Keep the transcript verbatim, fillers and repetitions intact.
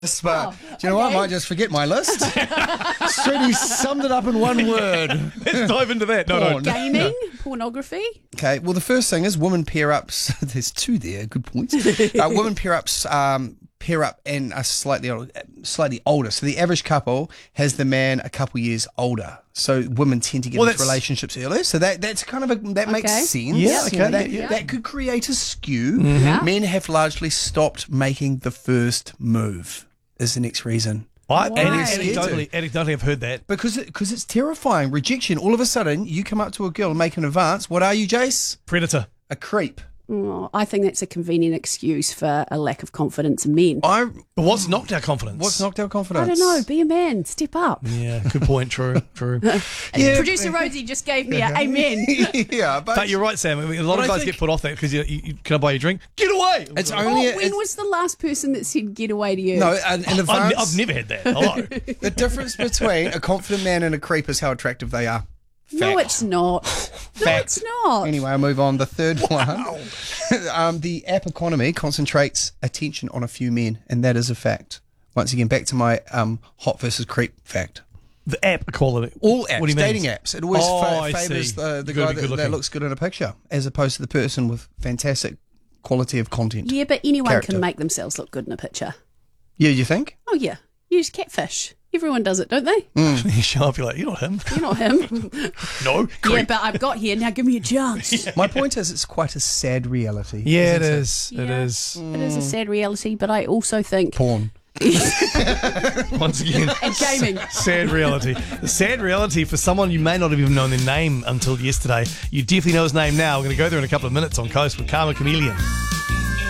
But Oh, do you know what? I okay. might just forget my list. Streety summed it up in one word. Let's dive into that. No, no. Porn. Gaming, pornography. Okay, well, the first thing is women pair ups. There's two there. Good point. Uh, women pair ups um, pair up and are slightly old- slightly older. So the average couple has the man a couple years older. So women tend to get Well, into that's- relationships earlier. So that that's kind of a that makes Okay. sense. Yeah, You know, okay, that, yeah, yeah. that could create a skew. Yeah. Men have largely stopped making the first move. Is the next reason. I, Why? anecdotally, anecdotally, I've heard that. Because it, cause it's terrifying. Rejection. All of a sudden, you come up to a girl and make an advance. What are you, Jace? Predator. A creep. Oh, I think that's a convenient excuse for a lack of confidence in men. I. But what's knocked our confidence? What's knocked our confidence? I don't know. Be a man. Step up. Yeah, good point. True, true. Yeah, Producer Rosie just gave me a amen. yeah, but, But you're right, Sam. I mean, a lot But of I guys think- get put off that because you, you, you can I buy you a drink? Get away! it's Oh, only a, when it's, was the last person that said get away to you? no an, an I've, advance. I've never had that. Hello. The difference between a confident man and a creep is how attractive they are. No, Fact. it's not. No, Fact. it's not. Anyway, I'll move on. The third one. um, the app economy concentrates attention on a few men, and that is a fact. Once again, back to my um, hot versus creep fact. The app equality. All apps, What do you mean? dating apps, it always Oh, fa- I favours see. the, the Gotta guy be that, good that looking. looks good in a picture, as opposed to the person with fantastic quality of content. Yeah, but anyone Character. can make themselves look good in a picture. Yeah, you think? Oh, yeah. Use catfish. Everyone does it, don't they? You show up, you're like, you're not him. You're not him. No. Yeah, Creep. but I've got here. Now give me a chance. My point is, it's quite a sad reality. Yeah, it isn't is. It Yeah. is. It is a sad reality, but I also think. Porn. Once again, And gaming. sad reality. The sad reality for someone you may not have even known their name until yesterday. You definitely know his name now. We're going to go there in a couple of minutes on Coast with Karma Chameleon.